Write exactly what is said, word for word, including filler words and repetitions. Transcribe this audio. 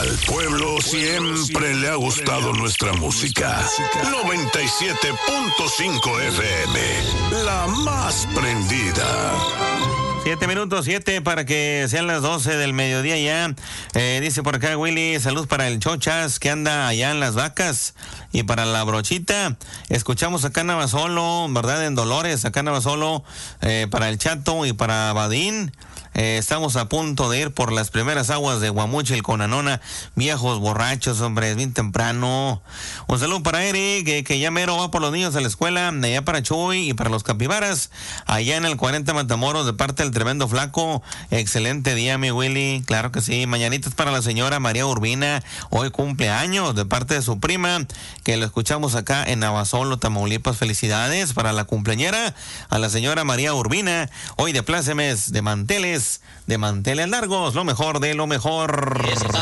Al pueblo siempre le ha gustado nuestra música. noventa y siete punto cinco F M, la más prendida. Siete minutos, siete para que sean las doce del mediodía ya. Eh, dice por acá Willy, salud para el Chochas que anda allá en Las Vacas. Y para la Brochita, escuchamos acá en Navasolo, ¿verdad? En Dolores, acá en Navasolo, eh, para el Chato y para Badín. Eh, estamos a punto de ir por las primeras aguas de Guamuchil con Anona, viejos borrachos, hombre, es bien temprano. Un saludo para Eric, que, que ya mero va por los niños a la escuela, allá para Chuy y para los capibaras, allá en el cuarenta Matamoros, de parte del tremendo flaco. Excelente día, mi Willy, claro que sí. Mañanitas para la señora María Urbina, hoy cumpleaños, de parte de su prima, que lo escuchamos acá en Navasolo, Tamaulipas. Felicidades para la cumpleañera, a la señora María Urbina, hoy de plácemes, de manteles, de manteles largos, lo mejor de lo mejor.